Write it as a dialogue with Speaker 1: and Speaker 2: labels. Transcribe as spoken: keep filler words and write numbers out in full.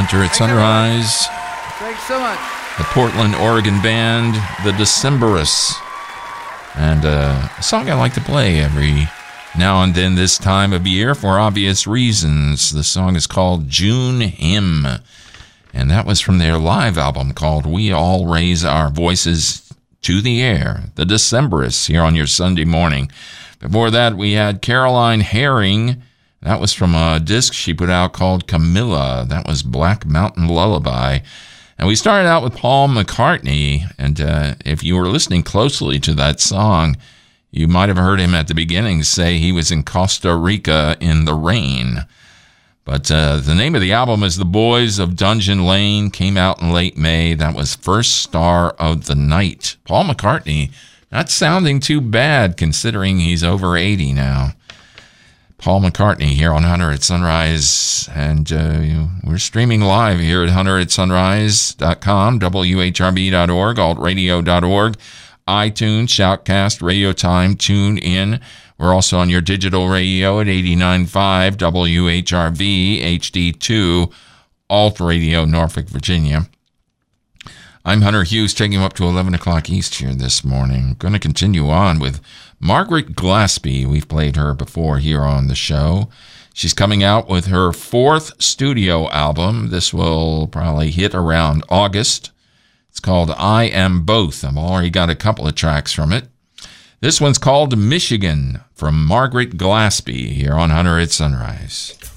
Speaker 1: Hunter at Sunrise.
Speaker 2: Thanks so much.
Speaker 1: The Portland, Oregon band, the Decemberists. And uh, a song I like to play every now and then this time of year for obvious reasons. The song is called June Hymn. And that was from their live album called We All Raise Our Voices to the Air. The Decemberists here on your Sunday morning. Before that, we had Caroline Herring. That was from a disc she put out called Camilla. That was Black Mountain Lullaby. And we started out with Paul McCartney, and uh, if you were listening closely to that song, you might have heard him at the beginning say he was in Costa Rica in the rain. But uh, the name of the album is The Boys of Dungeon Lane, came out in late May. That was First Star of the Night. Paul McCartney, not sounding too bad considering he's over eighty now. Paul McCartney here on Hunter at Sunrise, and uh, we're streaming live here at hunter at sunrise dot com, W H R B dot org, alt radio dot org, iTunes, Shoutcast, Radio Time, TuneIn. We're also on your digital radio at eighty-nine point five W H R V, H D two, Alt Radio, Norfolk, Virginia. I'm Hunter Hughes, taking you up to eleven o'clock East here this morning. Going to continue on with Margaret Glaspie. We've played her before here on the show. She's coming out with her fourth studio album. This will probably hit around August. It's called I Am Both. I've already got a couple of tracks from it. This one's called Michigan from Margaret Glaspie here on Hunter at Sunrise.